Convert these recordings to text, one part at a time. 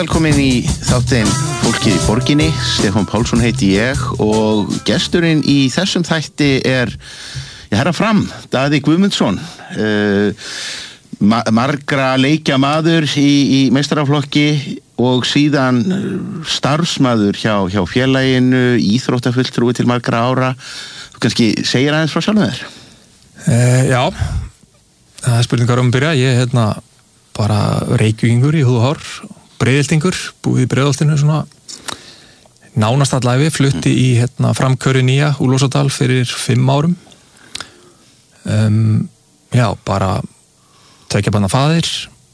Velkomin í þáttinn Fólkið í borginni. Stefán Pálsson heiti ég og gesturinn í þessum þætti herra Fram, Daði Guðmundsson, margra leikja maður í meistaraflokki og síðan starfsmaður hjá félaginu, íþróttafulltrúi til margra ára. Þú kannski segir aðeins frá sjálfum þér? Já, það er spurningar að byrja. Ég er bara Reykvíkingur í húð og hár, Breiðholtingur, búið í Breiðholtinu svona nánast allæfi, flutti í framköri nýja Úlfarsárdal fyrir 5 árum. Já, bara tveggja barna faðir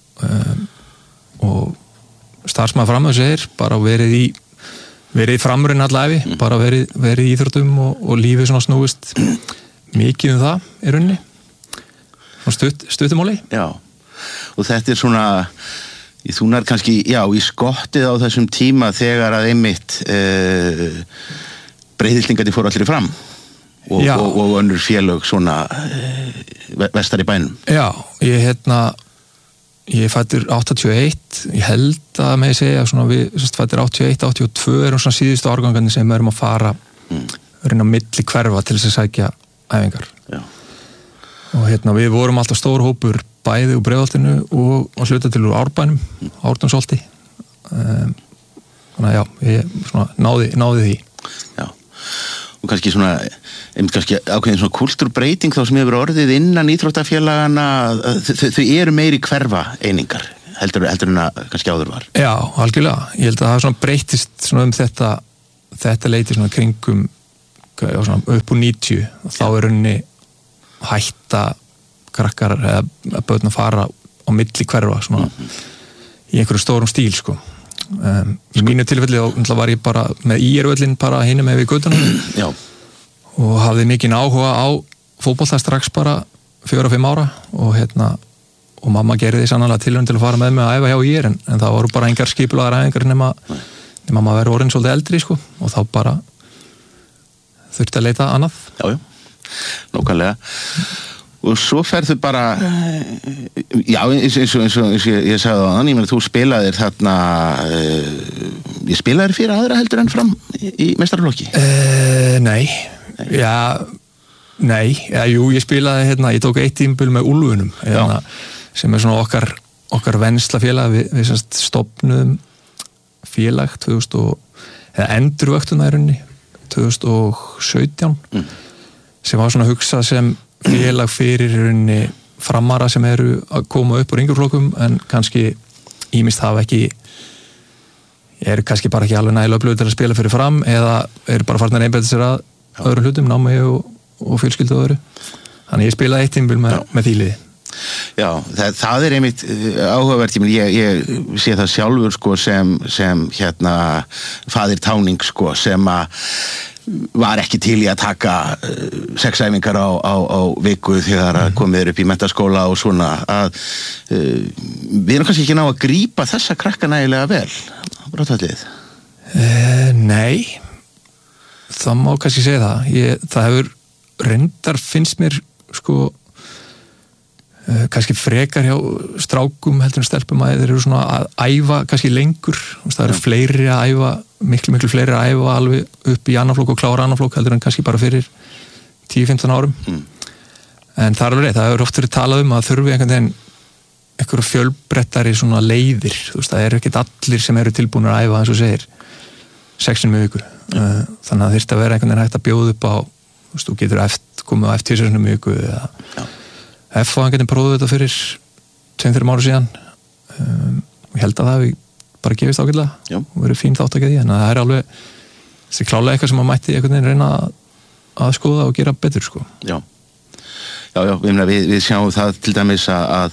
og starfsmaður framöðu segir, bara verið í framrunn allæfi, bara verið í íþróttum og lífið svona snúist mikið það í rauninni. Stuttumáli. Já, og þetta svona þú nær kannski, í skottið á þessum tíma þegar að einmitt Breiðhyltingarnir fóru allir fram og önnur félög svona vestar í bænum. Já, ég fættur 81, ég held að með segja svona við fættur 81, 82 erum svona síðustu árgangarnir sem erum að fara reyna á milli hverfa til þess að sækja æfingar. Já. Og við vorum alltaf stór hópur bæði úr Breiðholtinu og hluta til úr Árbænum, Ártúnsholti. Þannig að ég svona náði því. Já, og kannski svona ákveðin svona kúltúrbreyting þá sem hefur orðið innan íþróttafélagana, þau eru meiri hverfa einingar, heldur en að kannski áður var. Já, algjörlega. Ég held að það svona breytist svona þetta leiti svona kringum svona upp úr 90, og þá er rauninni hætta krakkar eða börn að fara á milli hverfa svona í einhverju stórum stíl sko. Í mínu tilfelli þá var ég bara með IR-völlin bara hinum með við göttunum og hafði mikinn áhuga á fótbolta strax bara 4-5 ára og mamma gerði sannarlega tilraun til að fara með mig að æfa hjá IR en það voru bara engar skipulaðar æfingar nema maður verið orðin svolítið eldri sko og þá bara þurfti að leita annað. Já, nákvæmlega. Og svo ferðu bara eins og ég sagði á þann, þú spilaðir þarna ég spilaðir fyrir aðra heldur en Fram í meistaraflokki? Nei. Jú, ég spilaði ég tók 1 tímabil með Úlfunum sem svona okkar venslafélag, við stofnuðum félag 2000 eða endurvöktun í rauninni 2017 sem var svona hugsað sem félag fyrir rauninni framara sem eru að koma upp úr yngreflokkum en kannski ýmist hafa ekki eru kannski bara ekki alveg nægilega öflugir til að spila fyrir Fram eða eru bara farnir einbeita sér að öðrum hlutum, námi og fjölskyldu og öðru. Þannig ég spilaði 1 tímabil með því liði. Já, það er einmitt áhugavert, ég sé það sjálfur sko sem faðir táning sko sem að var ekki til í að taka 6 æfingar á viku þegar komið upp í menntaskóla og svona að við erum kannski ekki ná að grípa þessa krakka nægilega vel brottfallið. Nei, það má kannski segja það. Það hefur reyndar finnst mér sko kannski frekar hjá strákum heldur en stelpum að þeir eru svona að æfa kannski lengur, það eru fleiri að æfa miklu fleiri að æfa alveg upp í annarflokk og klára annarflokk heldur en kannski bara fyrir 10-15 árum en það er alveg það hefur oft verið talað um að þurfi einhverju fjölbrettari svona leiðir, það eru ekkert allir sem eru tilbúinir að æfa eins og segir 6 sinnum í viku þannig að þyrfti að vera einhvern veginn hægt að bjóða upp á þú getur komið á eftir 2 sinnum í viku eða F og hann getur prófið þetta fyrir 2-3 ára síðan og ég held að það hefði bara gefist ágætlega og verið fín þáttakið í en það er alveg þessi klálega eitthvað sem maður mætti einhvern veginn reyna að skoða og gera betur sko. Já, við sjáum það til dæmis að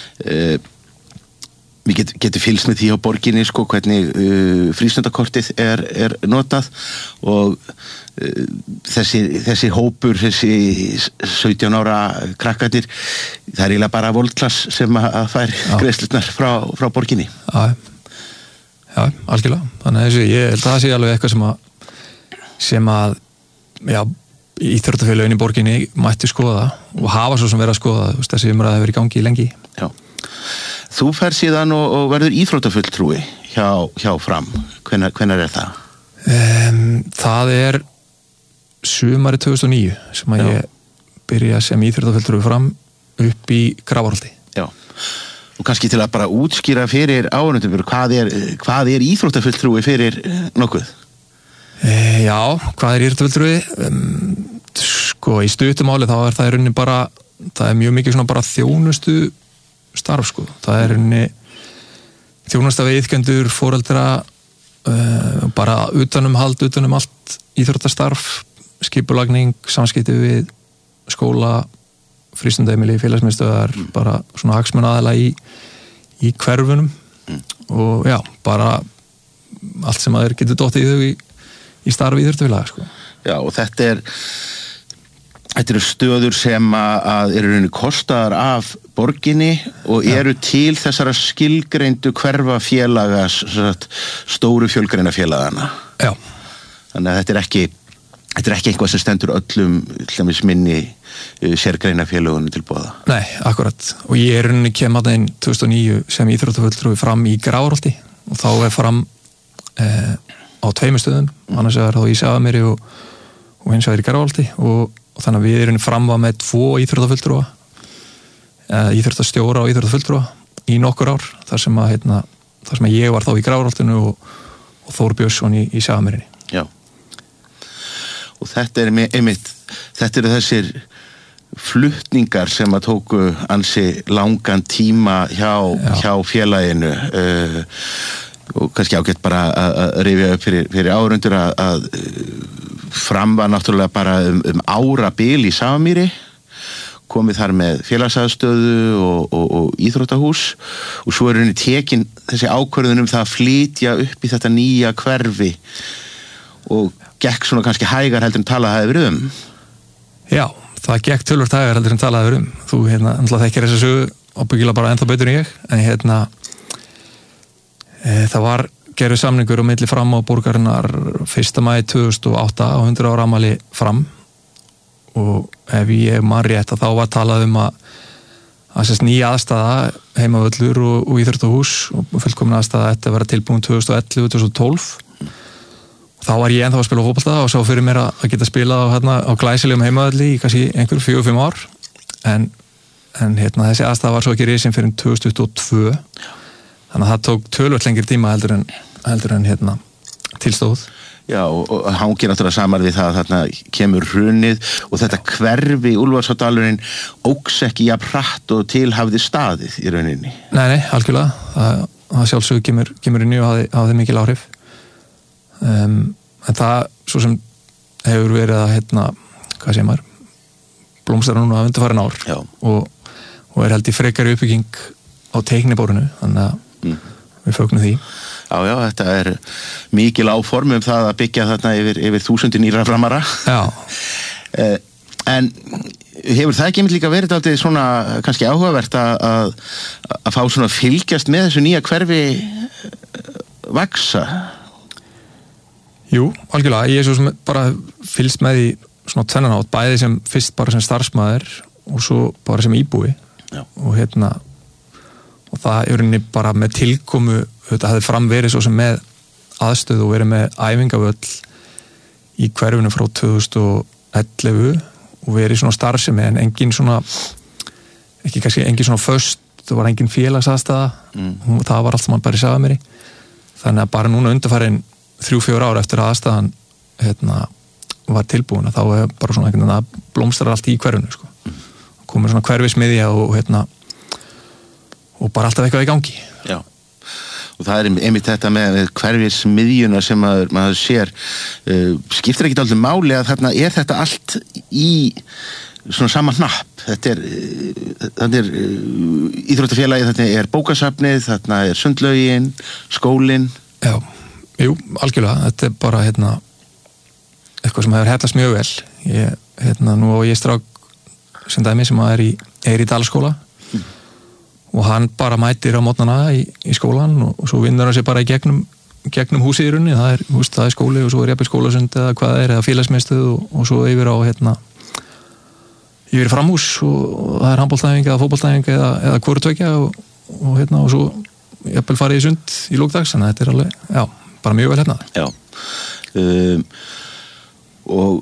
við getum fylgst með því á borginni sko, hvernig frístundakortið er notað og þessi hópur, þessi 17 ára krakkatir, það er eiginlega bara Voltklass sem að fær greiðslurnar frá borginni. Já, algjörlega. Þannig að ég held að það sé alveg eitthvað sem að íþróttafélögin í borginni mætti skoða og hafa svo sem verið að skoða, þessi umræða hefur verið í gangi lengi. Já. Þú fer síðan og verður íþróttafulltrúi hjá Fram? Hvenær það? Það sumari 2009 sem að ég byrja sem íþróttafulltrúi Fram upp í Grafarholti. Já. Og kannski til að bara útskýra fyrir áhorfendum, hvað íþróttafulltrúi fyrir nokkuð? Já, hvað íþróttafulltrúi? Sko, í stuttumáli þá það í rauninni bara, það mjög mikið svona bara þjónustu starf, sko. Það í rauninni þjónusta við iðkendur, foreldra, bara utanum allt íþróttastarf, skipulagning, samskipti við skóla, frístundaheimili, félagsmiðstöðar, bara svona hagsmunaaðila í hverfunum og já, bara allt sem að getur dottið í þau í starfi íþróttafélaga, sko. Já, og þetta eru stöður sem að eru rauninni kostaðar af borginni og eru til þessara skilgreindu hverfafélaga, stóru fjölgreinafélagana. Já. Þannig að þetta er ekki eitthvað sem stendur öllum minni sérgreinafélagunum til boða. Nei, akkurat. Og ég rauninni kem að inn 2009 sem íþróttafulltrúi Fram í Grafarholti og þá Fram á 2 stöðum, annars þá í Safamýri og hins vegar í Grafarholti og þannig að við erum Fram með 2 íþróttafulltrúa, íþróttastjóra og íþróttafulltrúa í nokkur ár, þar sem að ég var þá í Grafarholtinu og Þór Björnsson í Safamýrinni. Já. Og þetta eru þessir flutningar sem að tóku ansi langan tíma hjá félaginu og kannski ágætt bara að rifja upp fyrir áhorfendur að Fram var náttúrulega bara árabil í Safamýri, komið þar með félagsaðstöðu og íþróttahús og svo henni tekin þessi ákvörðun það að flytja upp í þetta nýja hverfi og gekk svona kannski hægar heldur en talað hafi verið Já, það gekk tölvört hægar heldur en talað hafi verið Þú náttúrulega þekkir þessu sögu ábyggilega bara ennþá betur en ég, en það gerðu samningur á milli Fram og borgarinnar 1. maí 2008 á 100 ára afmæli Fram og ef ég man rétt að þá var talað að nýja aðstaða, heimavöllur og íþróttahús og fullkomin aðstaða þetta vera tilbúin 2011-2012 þá var ég ennþá að spila fótbolta og sá fyrir mér að geta spilað á glæsilegum heimavölli í kannski einhver 4-5 ár en þessi aðstaða var svo ekki risin fyrir 2022 þannig að það tók tölvöld lengri tíma heldur en tilstóð Já, og hangir náttúrulega saman við það að þarna kemur hrunið og þetta hverfi Úlfarsárdalurinn óks ekki jafn hratt og til hafði staðið í rauninni. Nei, algjörlega. Það sjálfsög kemur inn í og hafði mikil áhrif. En það svo sem hefur verið að, hvað segir maður, blómstrar núna að undanfarin ár og held í frekari uppbygging á teiknibórinu, þannig að við fögnum því. Já, þetta mikil áform það að byggja þarna yfir 1000 nýra framara. Já. En hefur það ekki líka verið aldrei svona kannski áhugavert að fá svona fylgjast með þessu nýja hverfi vaksa? Jú, algjörlega. Ég svo sem bara fylgst með því svona tvennanátt, bæði sem fyrst bara sem starfsmaður og svo bara sem íbúi. Já. Og það rauninni bara með tilkomu þetta hefði Fram verið svo sem með aðstöðu og verið með æfingavöll í hverfinu frá 2011 og verið svona starfsemi en engin svona engin svona föst, það var engin félagsaðstæða það var allt sem hann bara í Safamýri þannig að bara núna undanfarin 3-4 ár eftir að aðstæðan var tilbúin að þá bara svona einhvern veginn að blómstrar allt í hverfinu sko. Komur svona hverfismiðja og bara alltaf eitthvað í gangi. Já. Og það einmitt þetta með hverfismiðjuna sem maður sér skiptir ekki alltaf máli að þarna þetta allt í svona sama hnapp. Þetta er íþróttafélagið, þetta bókasafnið, þarna sundlaugin, skólinn. Já, jú, algjörlega. Þetta bara eitthvað sem hefur hefðast mjög vel. Nú á ég strák sem dæmi sem er í Dalskóla og hann bara mætir á mótnana í skólan og svo vinnur hann sér bara í gegnum húsið í runni, það er skóli og svo jafnvel skólasund eða hvað það eða félagsmiðstöð og svo yfir á yfir framhús og það handboltæfing eða fótboltæfing eða hvoru tveggja og svo jafnvel farið í sund í lókdags, þannig að þetta alveg, já, bara mjög vel hefnað. Já. Og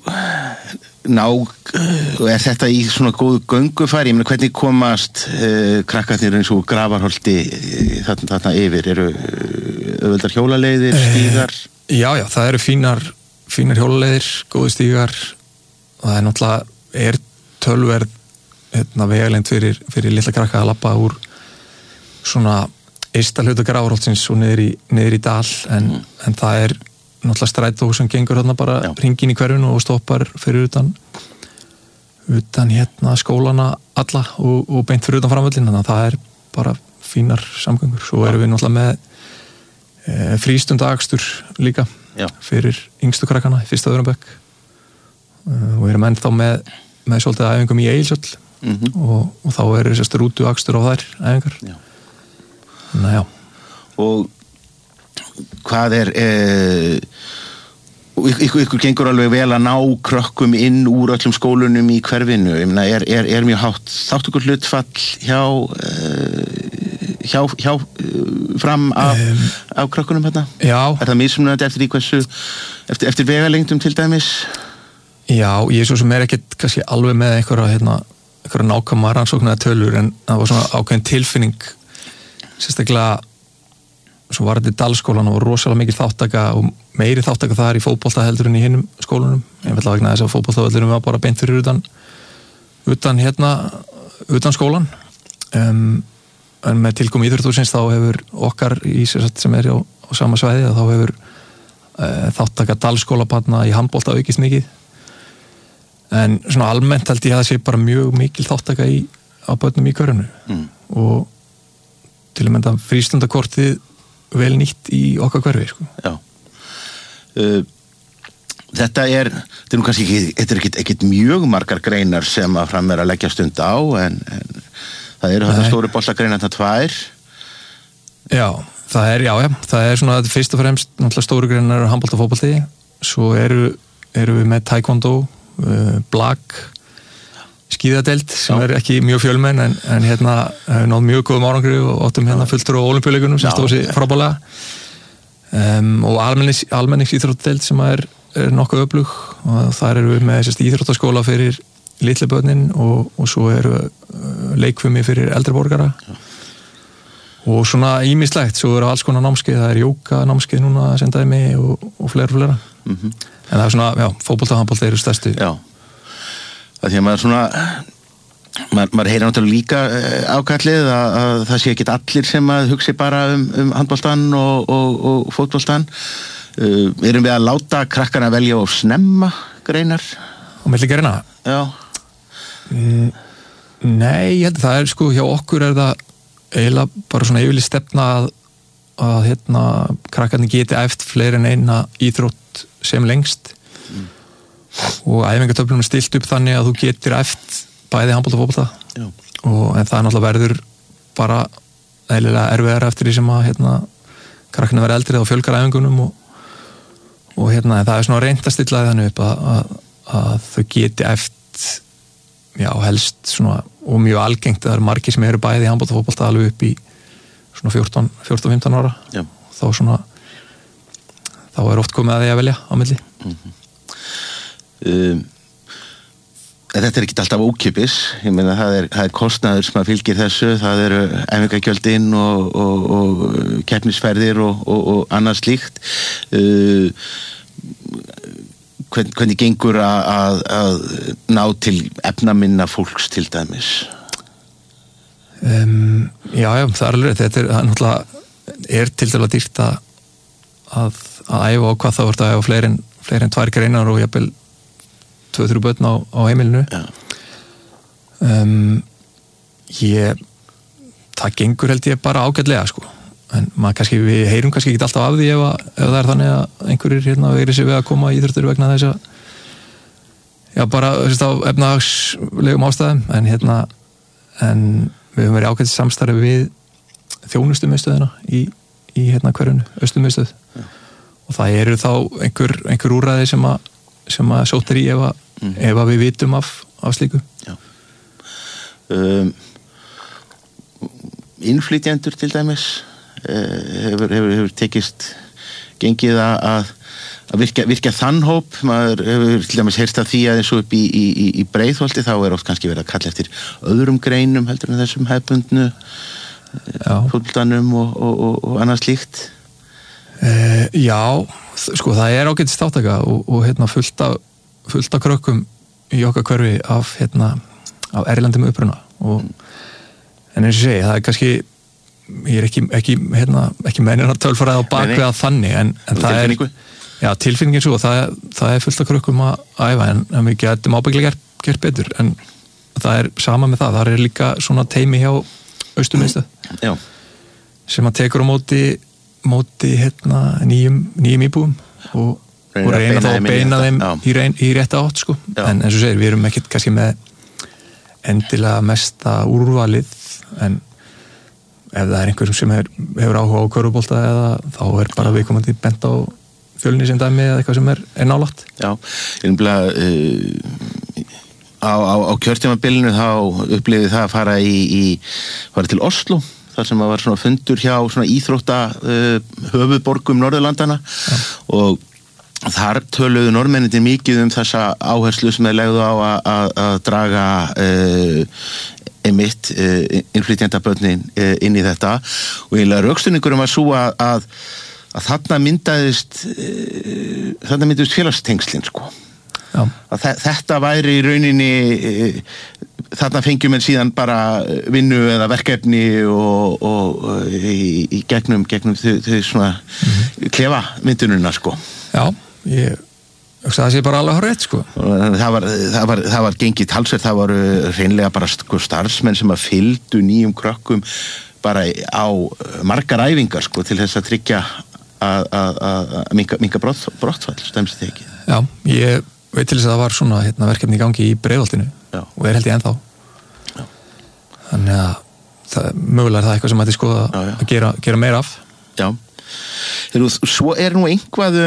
þetta í svona góðu göngufæri, ég meina hvernig komast krakkarnir eins og Grafarholti þarna yfir, eru auðveldar hjólaleiðir, stígar? Já, það eru fínar hjólaleiðir, góði stígar, og það náttúrulega tölverð vegalengd fyrir litla krakka að labba úr svona eista hluta Grafarholtsins og niður í dal, en það náttúrulega strætó sem gengur þarna bara hringinn í hverfinu og stoppar fyrir utan skólana alla og beint fyrir utan framvöllin, þannig að það bara fínar samgöngur. Svo erum við náttúrulega með frístundaakstur líka fyrir yngstu krakkana í fyrsta og öðrum bekk, og erum ennþá með svolítið æfingum í Egilshöll og þá sérst rútuakstur á þær æfingar. Já. Og hvað ykkur gengur alveg vel að ná krökkum inn úr öllum skólunum í hverfinu, ég meina, er mjög hátt þáttökur hlutfall hjá fram af krökkunum hérna? Já. Það mismunandi eftir í hversu eftir vegalengdum til dæmis? Já, ég svo sem ekkert kannski alveg með einhverja nákvæma rannsóknar tölur, en það var svona ákveðin tilfinning, sérstaklega svo var þetta í Dalskólan og var rosalega mikil þáttaka og meiri þáttaka þar í fótbolta heldur en í hinum skólunum, einfaldlega vegna þess að fótboltavöllurum var bara beint fyrir utan skólan, en með tilkomu íþróttahússins þá hefur okkar sem á sama svæði, þá hefur þáttaka Dalskólabarna í handbolta aukist mikið, en svona almennt held ég að það sé bara mjög mikil þáttaka á börnum í hverfinu og til að mynda frístundakortið vel nýtt í okkar hverfi, sko. Já. Þetta er nú kannski ekkert mjög margar greinar sem að fram að leggja stund á, en það eru þetta stóru bollagreinar tvær. Já, það er svona fyrst og fremst náttúrulega stóru greinar handbolta og fótbolti, svo eru við með taekwondo, blak, skíðadeild sem ekki mjög fjölmenn, en hefur náð mjög góðum árangri og áttum fulltrú á olimpíuleikunum sem stóð sér frábælega, og almenningsíþróttadeild sem er nokkuð öflug, og þar eru við með íþróttaskóla fyrir litlu börnin og svo eru leikfimi fyrir eldri borgara og svona ýmislegt, svo eru alls konar námskeið, það jóga námskeið núna sem dæmi og fleira. En það er svona, fótbolta og handbolta eru stærstu. Já. Það því að maður svona maður heyrir náttúrulega líka ákallið að það sé ekki allir sem að hugsi bara handboltan og fótboltan. Erum við að láta krakkana velja og snemma greinar? Á milli greina? Já. Nei, ég held að það sko, hjá okkur það eiginlega bara svona yfirlega stefna að krakkarnir geti æft fleiri en eina íþrótt sem lengst. Og æfingatöflunum er stilt upp þannig að þú getur æft bæði handbolta og fótbolta, en það náttúrulega verður bara eðlilega erfiðar eftir því sem að krakkarnir verða eldri og fjölgar æfingunum og en það er svona reynt að stilla þannig upp að þau geti æft helst svona, og mjög algengt það eru margir sem eru bæði handbolta og fótbolta alveg upp í svona 14-15 ára. Þá er oft komið að því að velja á milli. Þetta er ekki alltaf ókipis, ég meina það er kostnaður sem að fylgir þessu, það eru æfingagjöldin og keppnisferðir og annað slíkt. Hvernig gengur að ná til efnaminna fólks til dæmis? Já, það er alveg, þetta er náttúrulega til dæla dýrt að æfa og hvað þá er það að æfa fleiri en 2 greinar og jafnvel 2-3 börn á heimilinu. Það gengur held ég bara ágætlega, sko. En við heyrum kannski ekki alltaf af því ef það er þannig að einhverjir veigri sig við að koma í íþróttir vegna þess að bara á efnahagslegum ástæðum, en við höfum verið ágætt samstarfi við þjónustumiðstöðina í hverjunu, Austurmiðstöð, og það eru þá einhver úrræði sem að sótt er í ef við vitum af slíku. Innflytjendur til dæmis, hefur tekist gengið að virkja þann hóp. Maður hefur til dæmis heyrst af því að eins og upp í Breiðholti þá oft kannski verið að kalla eftir öðrum greinum heldur en þessum hefbundnu fótboltanum og annað slíkt. Já, sko það ágætis þáttaka og fullt af krökkum í okkar hverfi af erlendum uppruna en eins og segi, það kannski ég ekki mennin að tölfræða á bakvið að þannig en það tilfinningin svo það fullt af krökkum að æfa en við getum ábyggilega gert betur en það sama með það líka svona teimi hjá Austurmiðstöð sem að tekur á móti nýjum íbúum og reyna þá að beina þeim í rétta átt sko. En eins og segir, við erum ekkert kannski með endilega mesta úrvalið en ef það einhver sem hefur áhuga á körfubolta eða þá bara viðkomandi bent á Fjölni sem dæmi eða eitthvað sem nálægt. Já, á kjörtímabilinu þá upplifði það að fara til Oslo þar sem var svona fundur hjá svona íþrótta höfuðborgum Norðurlandana og þar töluðu Norðmennirnir mikið þessa áherslu sem legðu á að draga innflytjendabörnin inn í þetta og eiginlega rökstuðningurinn var svo að þarna myndaðist félagstengslin sko. Að þetta væri í rauninni þarna fengjum en síðan bara vinnu eða verkefni og í gegnum þau svona klefa myndununa sko. Já, ég það sé bara alveg horrið sko. Það var gengið talsverð, það voru hreinlega bara sko, starfsmenn sem að fylgdu nýjum krökkum bara á margar æfingar sko, til þess að tryggja að minka brottfall stæmst þið ekki. Já, ég veit til þess að það var svona verkefni í gangi í Breiðholtinu og held ég ennþá. Þannig að mögulega það eitthvað sem mætti skoða að gera meira af. Já. Svo nú einhvað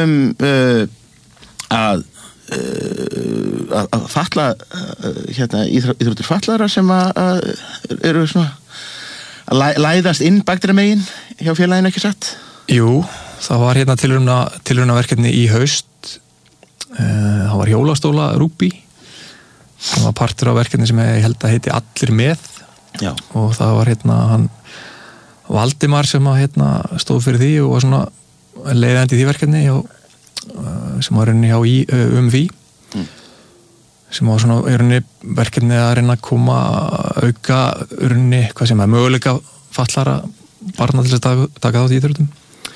að fatla íþróttir fatlaðra sem að eru svona að læðast inn bakteríumegin hjá félaginu ekki satt? Jú, það var tilraunarverkefni í haust það var hjólastóla rúbí það var partur af verkefni sem ég held að heiti Allir með og það var hann Valdimar sem að stóð fyrir því og var svona leiðandi í því verkefni sem var rauninni hjá UMV sem var svona rauninni verkefni að reyna að koma auka rauninni hvað sem möguleika fallara barna til að taka þátt í íþróttum.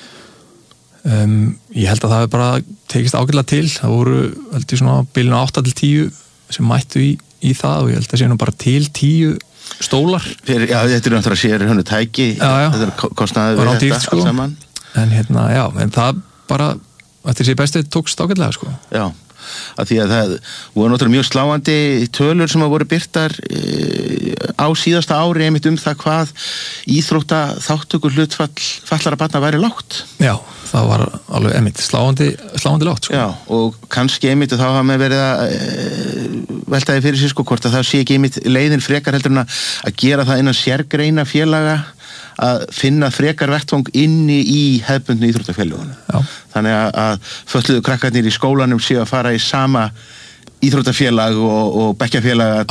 Ég held að það hefur bara tekist ágætlega til, það voru held ég svona bilinu 8-10 sem mættu í það og ég held að sé nú bara til 10 stólar. Já, þetta náttúrulega sér hönnu tæki, þetta kostnaði við þetta sko. Alls saman. En það bara, eftir sér bestið tókst ágætlega sko. Já, af því að það voru náttúrulega mjög sláandi tölur sem að voru birtar á síðasta ári einmitt það hvað íþrótta þáttökur hlutfall fallara barna væri lágt. Já, það var alveg einmitt sláandi lágt sko. Já, og kannski einmitt og þá hafa með verið að veltaði fyrir sér sko hvort að það sé ekki einmitt leiðin frekar heldur en að gera það innan sérgreina félaga að finna frekar vettvang inni í hefðbundnu íþróttafélögunum. Þannig að fötluðu krakkarnir í skólanum séu að fara í sama íþróttafélag og bekkjafélag.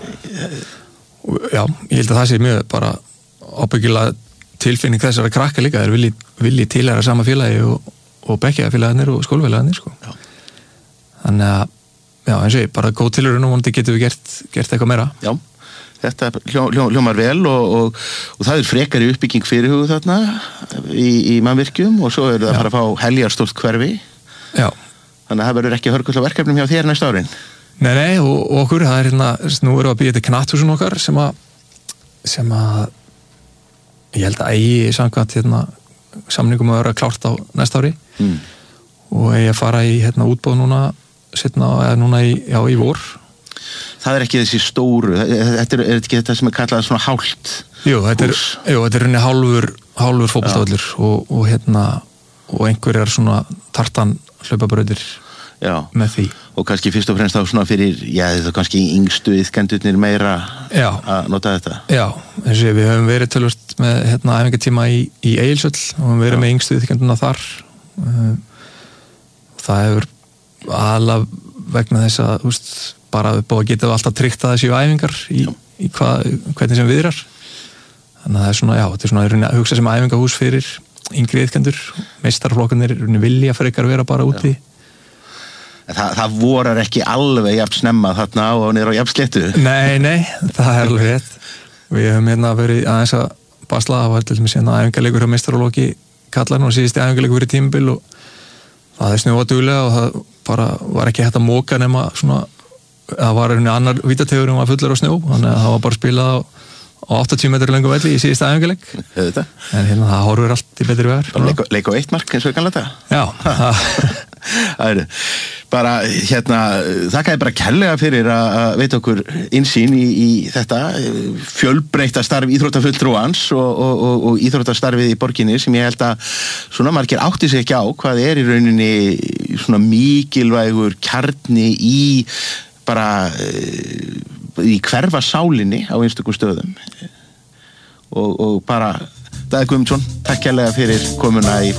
Já, ég held að það sé mjög bara ábyggilega tilfinning þessara krakka líka, þeir vilji tilheyra sama félagi og bekkjafélagarnir og skólafélagarnir sko. Þannig að, já, eins og ég, bara góð tilheyra nú vonandi getum við gert eitthvað meira. Já. Þetta hljómar vel og það frekari uppbygging fyrirhuguð þarna í mannvirkjum og svo það að fara að fá heljarstórt hverfi. Já. Þannig að það verður ekki hörgull á verkefnum hjá þér næsta árin. Nei, og okkur, það nú erum við að byggja til knatthúsun okkar sem að ég held að eigi samkvæmt samningum að vera klárt á næsta ári og eigi að fara í útboð núna í vor. Það ekki þessi stóru, þetta er ekki þetta sem kallað svona hált. Jú, þetta er rauninni hálfur fótboltavöllur og einhverjar svona tartan hlaupabrautir með því. og kannski fyrst og fremst þá svona fyrir, þetta kannski yngstu iðkendurnir meira að nota þetta. Já, eins og við höfum verið tölvöld með æfingatíma í Egilshöll og höfum verið með yngstu iðkendurna þar. Það hefur aðalega vegna þess að bara búið að geta alltaf tryggt að þessi æfingar í hvernig sem viðrar. Þannig að það er svona, þetta er svona að hugsa sem æfingahús fyrir yngri iðkendur. Meistaraflokkarnir vilja frekar vera bara úti. Það vorar ekki alveg jafn snemma þarna og niður á jafn sléttu. Nei, það er alveg rétt. Við höfum verið aðeins að basla, það var til dæmis æfingarleikur hjá meistaraflokki kallarinn og síðusti æfingarleikur fyrir tímabil og það er snjóa duglega og það bara var ekki hægt að móka nema svona, það var annar vítategur var fullur á snjó, þannig að það var bara spilað á 80 metrar löngum velli í síðusti æfingarleik. En það horfur allt í betri vegar. Leik á 1 mark eins og kannlega þetta? Já. Bara þakka ég bara kærlega fyrir að veita okkur innsýn í þetta fjölbreytta starf íþróttafulltrúans og íþróttastarfið í borginni sem ég held að svona margir átti sig ekki á hvað í rauninni svona mikilvægur kjarni í bara í hverfa sálinni á einstökum stöðum og bara Daði Guðmundsson, takk kærlega fyrir komuna í